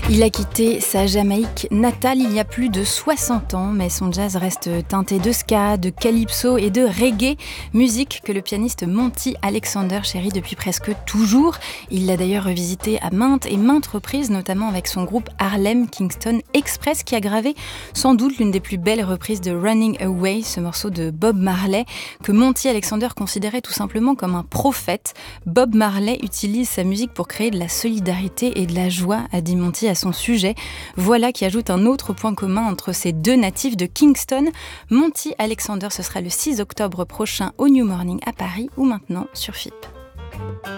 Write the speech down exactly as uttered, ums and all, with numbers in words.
Il a quitté sa Jamaïque natale il y a plus de soixante ans, mais son jazz reste teinté de ska, de calypso et de reggae, musique que le pianiste Monty Alexander chérit depuis presque toujours. Il l'a d'ailleurs revisité à maintes et maintes reprises, notamment avec son groupe Harlem Kingston Express, qui a gravé sans doute l'une des plus belles reprises de Running Away, ce morceau de Bob Marley, que Monty Alexander considérait tout simplement comme un prophète. Bob Marley utilise sa musique pour créer de la solidarité et de la joie, a dit Monty à son sujet. Voilà qui ajoute un autre point commun entre ces deux natifs de Kingston. Monty Alexander, ce sera le six octobre prochain au New Morning à Paris ou maintenant sur F I P.